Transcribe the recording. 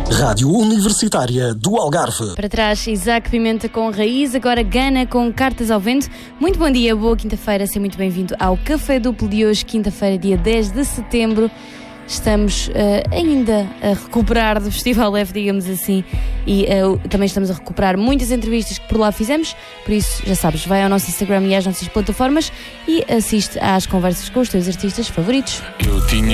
Rádio Universitária do Algarve. Para trás, Isaac Pimenta com Raiz, agora Gana com Cartas ao Vento. Muito bom dia, boa quinta-feira, seja muito bem-vindo ao Café Duplo de hoje, quinta-feira, dia 10 de setembro. Estamos ainda a recuperar do Festival F, digamos assim, e também estamos a recuperar muitas entrevistas que por lá fizemos, por isso, já sabes, vai ao nosso Instagram e às nossas plataformas e assiste às conversas com os teus artistas favoritos. Eu tinha